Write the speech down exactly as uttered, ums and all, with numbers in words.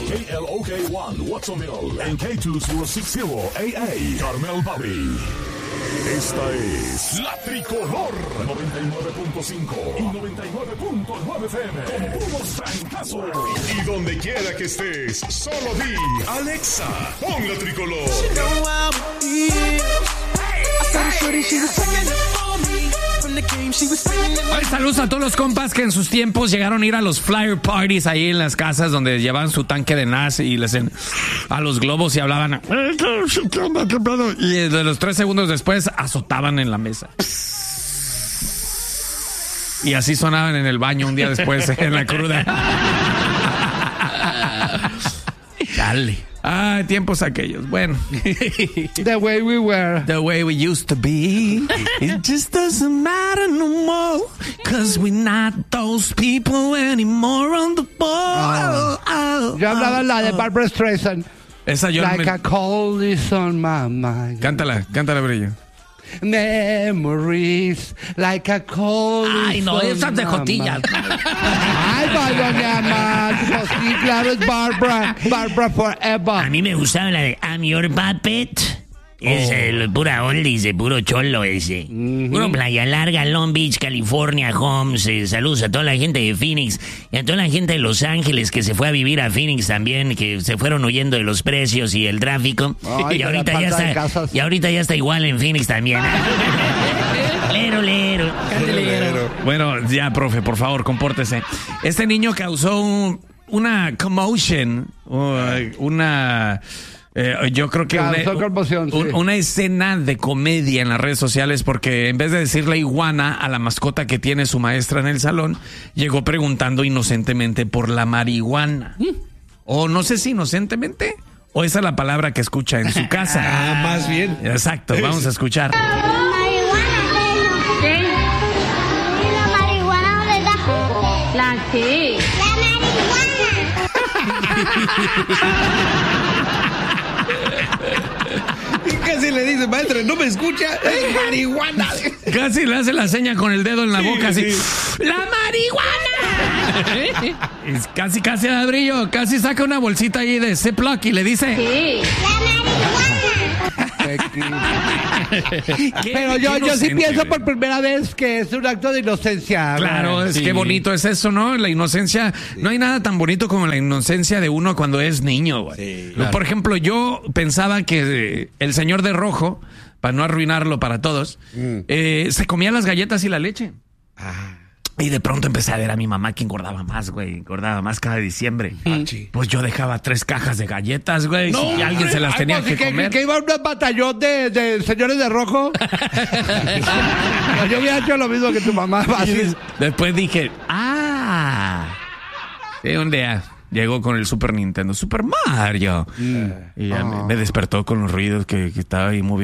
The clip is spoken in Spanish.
K L O K one, Watsonville, en K dos mil sesenta A A, Carmel Valley. Esta es La Tricolor noventa y nueve punto cinco y noventa y nueve punto nueve F M con puros trancazos. Y donde quiera que estés, solo di Alexa, pon La Tricolor. Ay, saludos a todos los compas que en sus tiempos llegaron a ir a los flyer parties ahí en las casas donde llevaban su tanque de N A S y les en, a los globos y hablaban. Y de los tres segundos después azotaban en la mesa. Y así sonaban en el baño un día después en la cruda. Dale. Ah, tiempos aquellos. Bueno. The way we were. The way we used to be. It just doesn't matter no more. Cause we're not those people anymore on the ball. Oh. Yo hablaba la de Barbra Streisand. Esa yo Like me... a cold is on my mind. Cántala, cántala, Brillo. Memories like a cold. Ay, no, esas de jotillas. jotillas. Ay, vaya, mi amor. Pues sí, claro, es Barbra. Barbra forever. A mí me gustaba la de I'm Your Puppet. Es el pura oldies, de puro cholo ese. Mm-hmm. Puro Playa Larga, Long Beach, California, Homes. Eh, saludos a toda la gente de Phoenix y a toda la gente de Los Ángeles que se fue a vivir a Phoenix también, que se fueron huyendo de los precios y el tráfico. Ay, y ahorita ya está, y ahorita ya está igual en Phoenix también. Lero, lero. Lero. Bueno, ya, profe, por favor, compórtese. Este niño causó un, una commotion, uh, una... Eh, yo creo que una, conmoción, sí. una escena de comedia en las redes sociales, porque en vez de decirle iguana a la mascota que tiene su maestra en el salón, llegó preguntando inocentemente por la marihuana. ¿Mm? O no sé si inocentemente, o esa es la palabra que escucha en su casa. Ah, más bien. Exacto, vamos a escuchar. La marihuana, ¿qué? ¿Y la marihuana dónde está? ¿La qué? La marihuana. Y casi le dice, maestra, no me escucha, es marihuana. Casi le hace la seña con el dedo en la sí, boca, así. Sí. ¡La marihuana! Es casi, casi, Brillo, casi saca una bolsita ahí de Ziploc y le dice... Sí. ¡La marihuana! Pero yo, yo sí pienso por primera vez que es un acto de inocencia. Claro, es sí. que bonito es eso, ¿no? La inocencia, sí. No hay nada tan bonito como la inocencia de uno cuando es niño, güey. Sí, claro. Por ejemplo, yo pensaba que el señor de rojo, para no arruinarlo para todos, mm. eh, se comía las galletas y la leche. Ah. Y de pronto empecé a ver a mi mamá que engordaba más, güey. Engordaba más cada diciembre. Mm. Pues yo dejaba tres cajas de galletas, güey. No, y alguien se las ay, tenía pues, que, que comer. Que iba un batallón de, de señores de rojo. Yo hubiera hecho lo mismo que tu mamá. Así. Después dije, ah, sí, un día llegó con el Super Nintendo, Super Mario. Mm. Y ya oh. me, me despertó con los ruidos que, que estaba ahí moviendo.